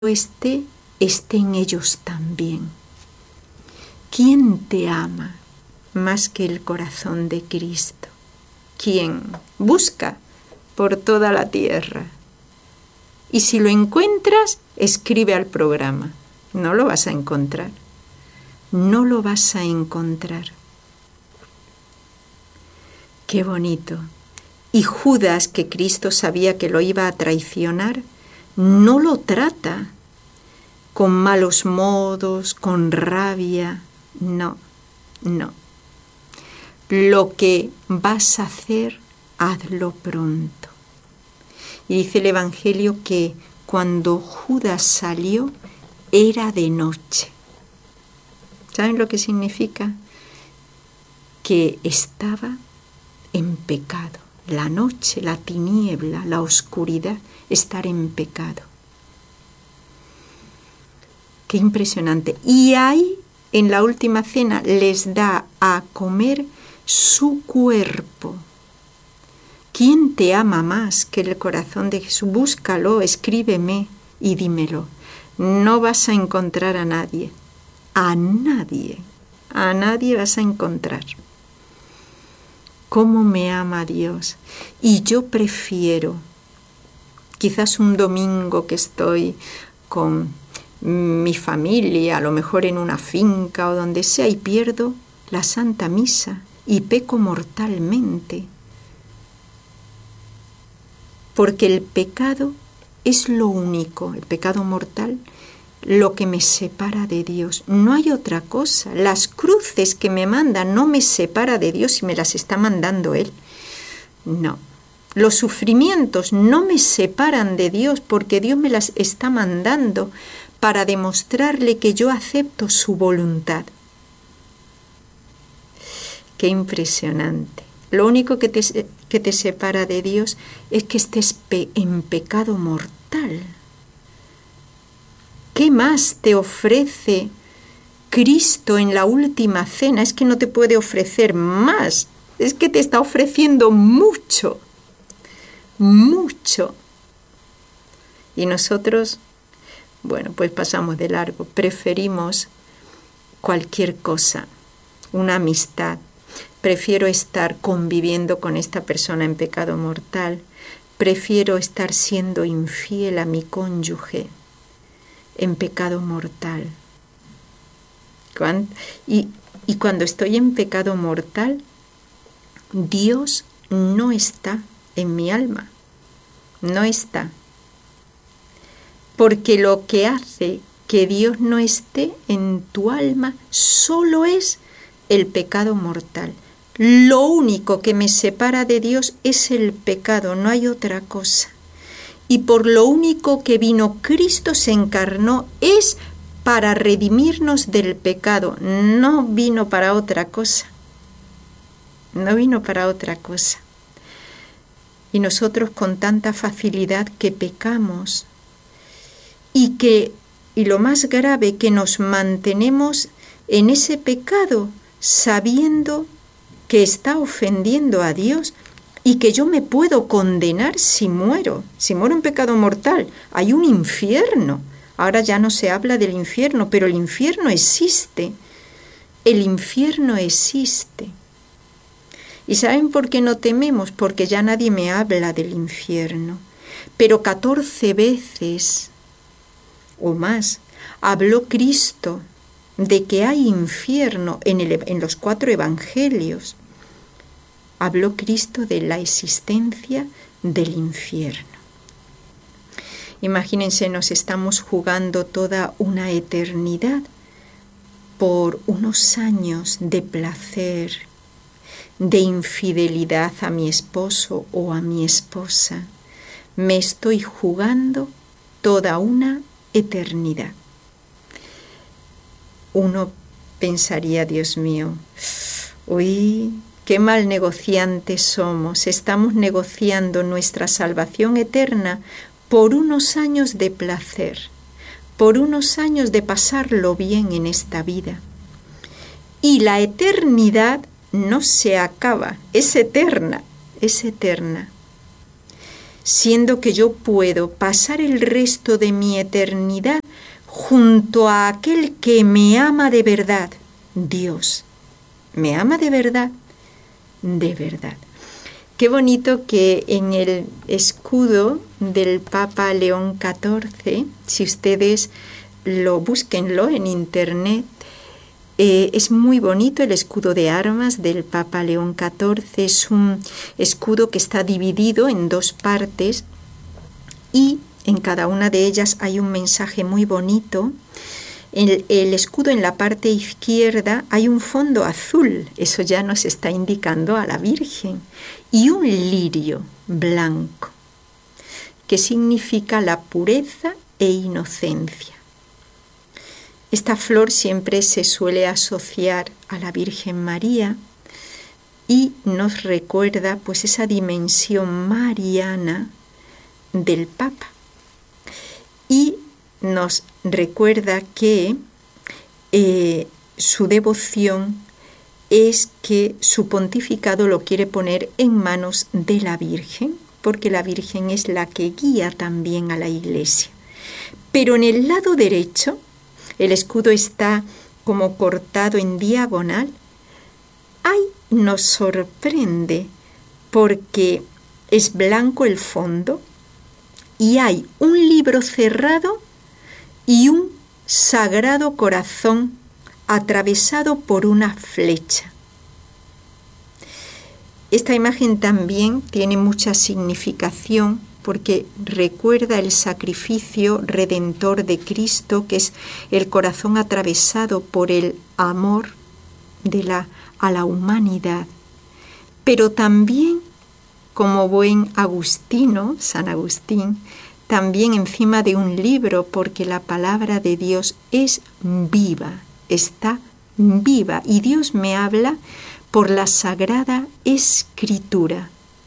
esté en ellos también. ¿Quién te ama más que el corazón de Cristo? ¿Quién? Busca por toda la tierra. Y si lo encuentras, escribe al programa. No lo vas a encontrar. No lo vas a encontrar. Qué bonito. Y Judas, que Cristo sabía que lo iba a traicionar, no lo trata con malos modos, con rabia. No, no. Lo que vas a hacer, hazlo pronto. Y dice el Evangelio que cuando Judas salió, era de noche. ¿Saben lo que significa? Que estaba en pecado. La noche, la tiniebla, la oscuridad, estar en pecado. Qué impresionante. Y ahí, en la última cena, les da a comer su cuerpo. ¿Quién te ama más que el corazón de Jesús? Búscalo, escríbeme y dímelo. No vas a encontrar a nadie. A nadie vas a encontrar. ¿Cómo me ama Dios? Y yo prefiero, quizás un domingo que estoy con mi familia, a lo mejor en una finca o donde sea, y pierdo la Santa Misa y peco mortalmente. Porque el pecado es lo único, el pecado mortal, lo que me separa de Dios. No hay otra cosa. Las cruces que me mandan no me separa de Dios y me las está mandando Él. No. Los sufrimientos no me separan de Dios porque Dios me las está mandando para demostrarle que yo acepto su voluntad. Qué impresionante. Lo único que te separa de Dios es que estés en pecado mortal. ¿Qué más te ofrece Cristo en la última cena? Es que no te puede ofrecer más. Es que te está ofreciendo mucho. Mucho. Y nosotros, bueno, pues pasamos de largo. Preferimos cualquier cosa, una amistad. Prefiero estar conviviendo con esta persona en pecado mortal. Prefiero estar siendo infiel a mi cónyuge en pecado mortal. Y cuando estoy en pecado mortal, Dios no está en mi alma. No está. Porque lo que hace que Dios no esté en tu alma solo es el pecado mortal. Lo único que me separa de Dios es el pecado, no hay otra cosa. Y por lo único que vino Cristo se encarnó es para redimirnos del pecado. No vino para otra cosa. No vino para otra cosa. Y nosotros con tanta facilidad que pecamos y lo más grave, que nos mantenemos en ese pecado sabiendo que está ofendiendo a Dios y que yo me puedo condenar si muero en pecado mortal. Hay un infierno. Ahora ya no se habla del infierno, pero el infierno existe. El infierno existe. ¿Y saben por qué no tememos? Porque ya nadie me habla del infierno. Pero 14 veces o más habló Cristo de que hay infierno en los 4 evangelios. Habló Cristo de la existencia del infierno. Imagínense, nos estamos jugando toda una eternidad por unos años de placer, de infidelidad a mi esposo o a mi esposa. Me estoy jugando toda una eternidad. Uno pensaría, Dios mío, uy, qué mal negociantes somos. Estamos negociando nuestra salvación eterna por unos años de placer, por unos años de pasarlo bien en esta vida. Y la eternidad no se acaba, es eterna, es eterna. siendo que yo puedo pasar el resto de mi eternidad junto a aquel que me ama de verdad, Dios. ¿Me ama de verdad? De verdad. Qué bonito que en el escudo del Papa León XIV, si ustedes búsquenlo en internet, es muy bonito el escudo de armas del Papa León XIV. Es un escudo que está dividido en dos partes y en cada una de ellas hay un mensaje muy bonito. El escudo en la parte izquierda hay un fondo azul, eso ya nos está indicando a la Virgen, y un lirio blanco, que significa la pureza e inocencia. Esta flor siempre se suele asociar a la Virgen María y nos recuerda pues esa dimensión mariana del Papa. Y nos recuerda que su devoción es que su pontificado lo quiere poner en manos de la Virgen, porque la Virgen es la que guía también a la Iglesia. Pero en el lado derecho, el escudo está como cortado en diagonal. ¡Ay! Nos sorprende porque es blanco el fondo y hay un libro cerrado y un sagrado corazón atravesado por una flecha. Esta imagen también tiene mucha significación porque recuerda el sacrificio redentor de Cristo, que es el corazón atravesado por el amor a la humanidad. Pero también, como buen agustino, San Agustín, también encima de un libro, porque la palabra de Dios es viva, está viva, y Dios me habla por la Sagrada Escritura,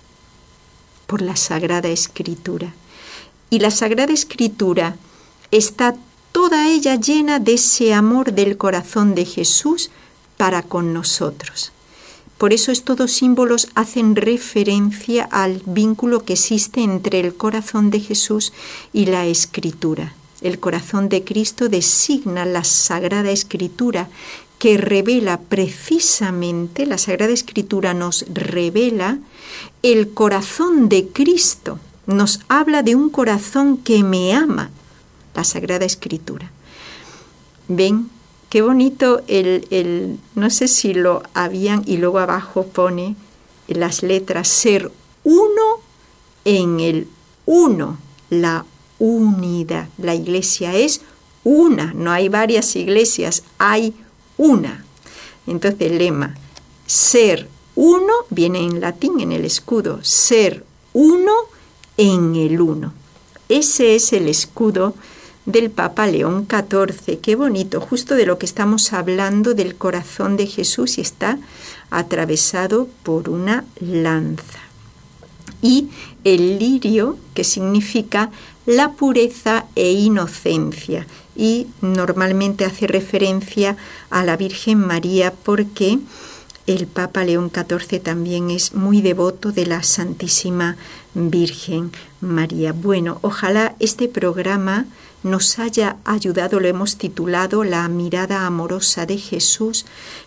por la Sagrada Escritura. Y la Sagrada Escritura está toda ella llena de ese amor del corazón de Jesús para con nosotros. Por eso estos símbolos hacen referencia al vínculo que existe entre el corazón de Jesús y la Escritura. El corazón de Cristo designa la Sagrada Escritura, que revela precisamente, la Sagrada Escritura nos revela el corazón de Cristo. Nos habla de un corazón que me ama, la Sagrada Escritura. ¿Ven? Qué bonito no sé si lo habían, y luego abajo pone las letras, ser uno en el uno, la unidad. La iglesia es una, no hay varias iglesias, hay una. Entonces el lema, ser uno, viene en latín en el escudo, ser uno en el uno. Ese es el escudo del Papa León XIV. Qué bonito, justo de lo que estamos hablando, del corazón de Jesús, y está atravesado por una lanza. Y el lirio, que significa la pureza e inocencia, y normalmente hace referencia a la Virgen María, porque el Papa León XIV también es muy devoto de la Santísima Virgen María. Bueno, ojalá este programa nos haya ayudado, lo hemos titulado La mirada amorosa de Jesús,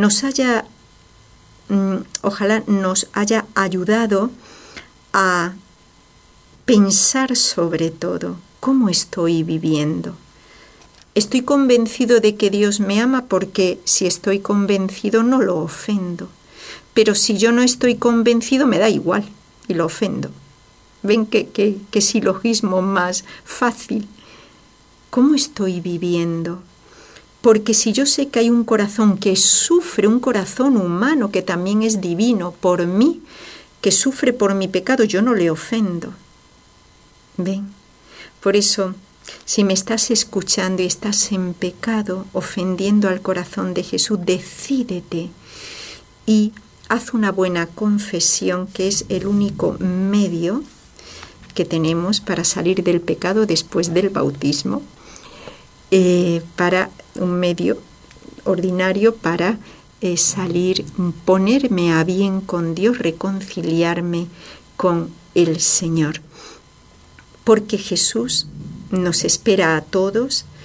ojalá nos haya ayudado a pensar sobre todo cómo estoy viviendo. Estoy convencido de que Dios me ama, porque si estoy convencido no lo ofendo. Pero si yo no estoy convencido me da igual y lo ofendo. ¿Ven qué silogismo más fácil? ¿Cómo estoy viviendo? Porque si yo sé que hay un corazón que sufre, un corazón humano que también es divino por mí, que sufre por mi pecado, yo no le ofendo. ¿Ven? Por eso, si me estás escuchando y estás en pecado, ofendiendo al corazón de Jesús, decídete y haz una buena confesión, que es el único medio que tenemos para salir del pecado después del bautismo, para un medio ordinario para salir, ponerme a bien con Dios, reconciliarme con el Señor. porque Jesús nos espera a todos